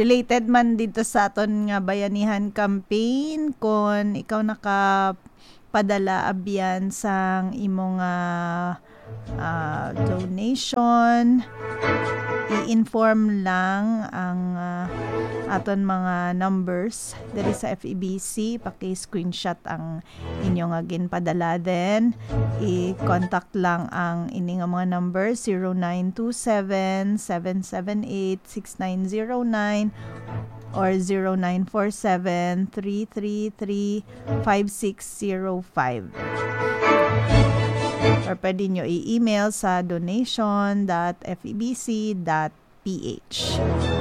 Related man dito sa aton nga bayanihan campaign, kung ikaw nakapadala abyan sang imong donation, i-inform lang ang aton mga numbers diri sa FEBC, paki-screenshot ang inyong ginpadala, then i-contact lang ang ining mga numbers 0927-778-6909 or 0947-333-5605, or pwede nyo i-email sa donation.febc.ph.